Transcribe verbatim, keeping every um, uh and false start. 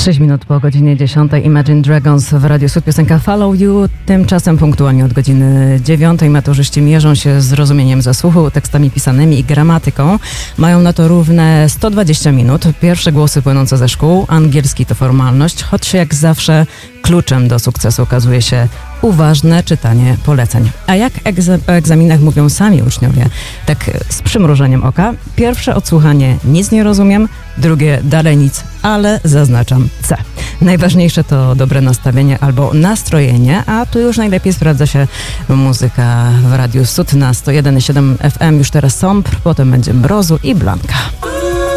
sześć minut po godzinie dziesiątej. Imagine Dragons w Radiu Sud, piosenka Follow You. Tymczasem punktualnie od godziny dziewiątej maturzyści mierzą się z rozumieniem zasłuchu, tekstami pisanymi i gramatyką. Mają na to równe sto dwadzieścia minut. Pierwsze głosy płynące ze szkół. Angielski to formalność, choć jak zawsze kluczem do sukcesu okazuje się uważne czytanie poleceń. A jak egza- o egzaminach mówią sami uczniowie, tak z przymrużeniem oka, pierwsze odsłuchanie nic nie rozumiem, drugie dalej nic, ale zaznaczam C. Najważniejsze to dobre nastawienie albo nastrojenie, a tu już najlepiej sprawdza się muzyka w Radiu Sud na sto jeden i siedem F M. Już teraz Sompr, potem będzie Mrozu i Blanka.